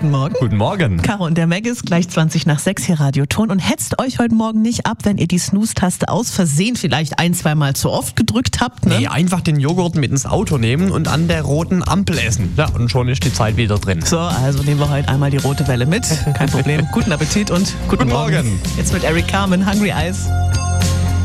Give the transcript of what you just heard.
guten Morgen. Guten Morgen. Caro und der Meg ist gleich 20 nach 6 hier Radioton und hetzt euch heute Morgen nicht ab, wenn ihr die Snooze-Taste aus Versehen vielleicht 1-2 Mal zu oft gedrückt habt. Ne? Nee, einfach den Joghurt mit ins Auto nehmen und an der roten Ampel essen. Ja, und schon ist die Zeit wieder drin. So, also nehmen wir heute einmal die rote Welle mit. Kein Problem. Guten Appetit und guten Morgen. Jetzt mit Eric Carmen, Hungry Eyes.